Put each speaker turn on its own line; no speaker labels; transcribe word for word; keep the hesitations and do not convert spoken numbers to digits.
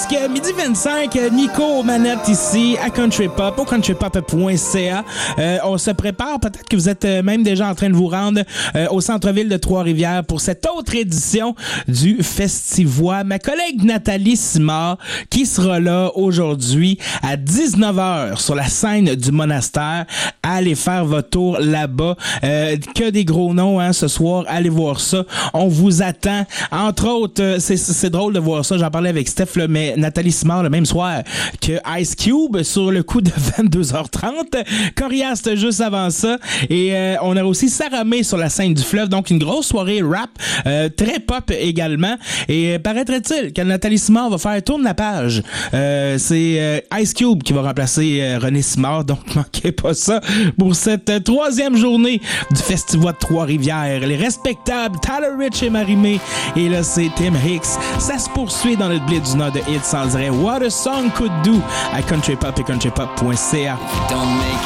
Jusqu'à midi vingt-cinq, Nico aux manettes ici à Country Pop, au country pop point c a. Euh, on se prépare, peut-être que vous êtes même déjà en train de vous rendre euh, au centre-ville de Trois-Rivières pour cette autre édition du Festivois. Ma collègue Nathalie Simard qui sera là aujourd'hui à dix-neuf heures sur la scène du Monastère. Allez faire votre tour là-bas. Euh, que des gros noms hein, ce soir. Allez voir ça. On vous attend. Entre autres, euh, c'est, c'est drôle de voir ça. J'en parlais avec Steph, là, mais Nathalie Simard le même soir que Ice Cube sur le coup de vingt-deux heures trente. Coriaste juste avant ça. Et euh, on a aussi Sarah May sur la scène du fleuve. Donc une grosse soirée rap, euh, très pop également. Et euh, paraîtrait-il que Nathalie Simard va faire tourner la page. Euh, c'est euh, Ice Cube qui va remplacer euh, René Simard. Donc manquez pas ça pour cette euh, troisième journée du Festival de Trois-Rivières. Les respectables Tyler Rich et Marie-Mé. Et là c'est Tim Hicks. Ça se poursuit dans le blé du Nord de Hits sans dire What a Song Could Do à Country Pop et country pop point c a.